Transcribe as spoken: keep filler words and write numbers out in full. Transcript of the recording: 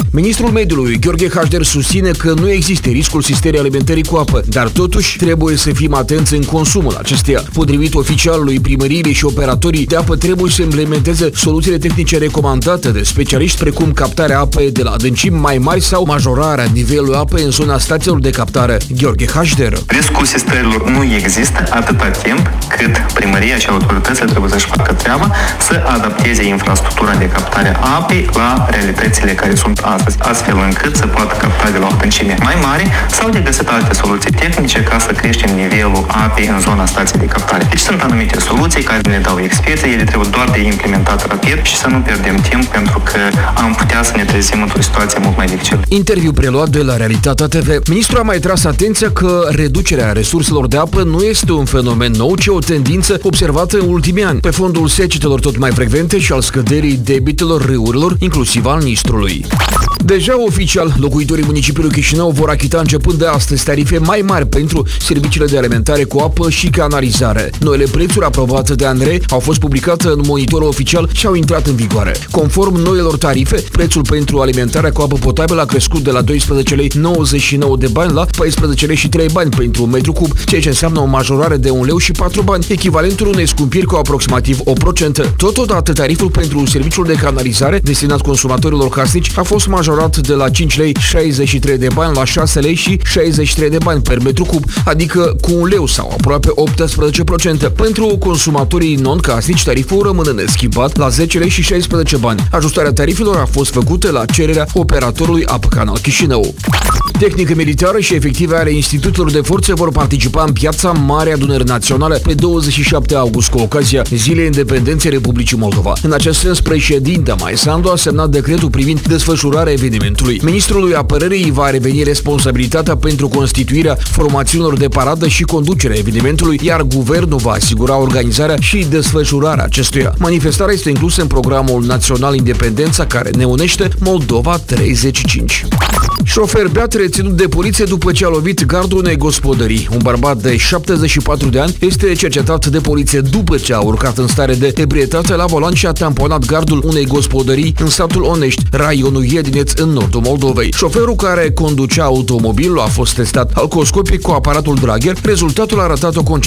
Ministrul Mediului, Gheorghe Hașder, susține că nu există riscul sistării alimentării cu apă, dar totuși trebuie să fim atenți în consumul acesteia. Potrivit oficialului, primăriile și operatorii de apă trebuie să implementeze soluțiile tehnice recomandate de specialiști, precum captarea apei de la adâncimi mai mari sau majorarea nivelului apei în zona stațiilor de captare. Gheorghe Hașder. Riscul sistărilor nu există atâta timp cât primăria și autoritățile trebuie să-și facă treaba să adapteze infrastructura de captare a apei la realitățile care sunt astăzi, astfel încât să poată capta de la o adâncime mai mare sau de găsit alte soluții tehnice ca să creștem nivelul apei în zona stației de captare. Deci sunt anumite soluții care ne dau experții, ele trebuie doar de implementat rapid și să nu pierdem timp, pentru că am putea să ne trezim într-o situație mult mai dificilă. Interviu preluat de la Realitatea T V. Ministrul a mai tras atenția că reducerea resurselor de apă nu este un fenomen nou, ci o tendință observată în ultimii ani, pe fondul secetelor tot mai frecvente și al scăderii debitelor râurilor, inclusiv al Nistrului. Deja oficial, locuitorii municipiului Chișinău vor achita începând de astăzi tarife mai mari pentru serviciile de alimentare cu apă și canalizare. Noile prețuri aprobate de ANRE au fost publicate în monitorul oficial și au intrat în vigoare. Conform noilor tarife, prețul pentru alimentarea cu apă potabilă a crescut de la doisprezece lei nouăzeci și nouă de bani la paisprezece lei și trei bani pentru un metru cub, ceea ce înseamnă o majorare de un leu și patru bani, echivalentul unei scumpiri cu aproximativ opt la sută. Totodată, tariful pentru serviciul de canalizare destinat consumatorilor casnici a fost majorat de la cinci lei șaizeci și trei de bani la șase lei și șaizeci și trei de bani per metru cub, adică cu un leu sau aproape optsprezece la sută. Pentru consumatorii non-casnici, tariful rămâne neschimbat la zece lei și șaisprezece bani. Ajustarea tarifelor a fost făcută la cererea operatorului Apă Canal Chișinău. Tehnică militară și efective ale institutelor de forțe vor participa în piața Marea Adunări Naționale pe douăzeci și șapte august, cu ocazia Zilei Independenței Republicii Moldova. În acest sens, președinta Maia Sandu a semnat decretul privind desfășurarea evenimentului. Ministrului Apărării va reveni responsabilitatea pentru constituirea formațiunilor de paradă și conducerea evenimentului, iar guvernul va asigura organizarea și desfășurarea acestuia. Manifestarea este inclusă în programul național Independența, care ne unește Moldova treizeci și cinci. Șofer beat reținut de poliție după ce a lovit gardul unei gospodării. Un bărbat de șaptezeci și patru de ani este cercetat de poliție după ce a urcat în stare de ebrietate la volan și a tamponat gardul unei gospodării în satul Onești, raionul Iedineț, în nordul Moldovei. Șoferul care conducea automobilul a fost testat alcooscopic cu aparatul Drager. Rezultatul a arătat o